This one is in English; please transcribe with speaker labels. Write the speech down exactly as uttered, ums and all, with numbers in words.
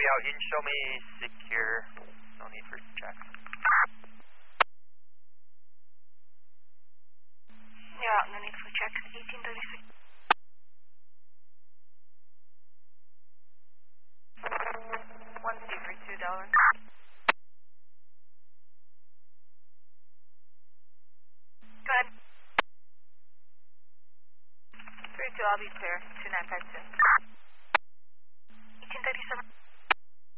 Speaker 1: out. You can show me secure. No need for check.
Speaker 2: Yeah, no need for check. eighteen thirty-six. one three three two dollars. Go ahead. three two, I'll be clear. two nine five two.